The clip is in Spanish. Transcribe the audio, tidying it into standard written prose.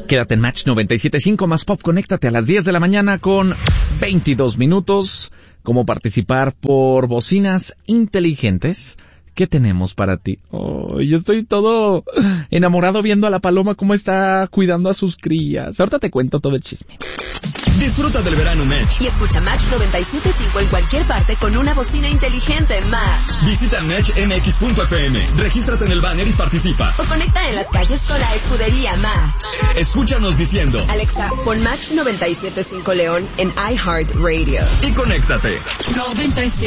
Quédate en Match 97.5 más Pop. Conéctate a las 10 de la mañana con 22 minutos. ¿Cómo participar por bocinas inteligentes? ¿Qué tenemos para ti? Oh, yo estoy todo enamorado viendo a la paloma cómo está cuidando a sus crías. Ahorita te cuento todo el chisme. Disfruta del verano Match. Y escucha Match 97.5 en cualquier parte con una bocina inteligente Match. Visita matchmx.fm, regístrate en el banner y participa. O conecta en las calles con la escudería Match. Escúchanos diciendo: Alexa, pon Match 97.5 León en iHeartRadio. Y conéctate. 97.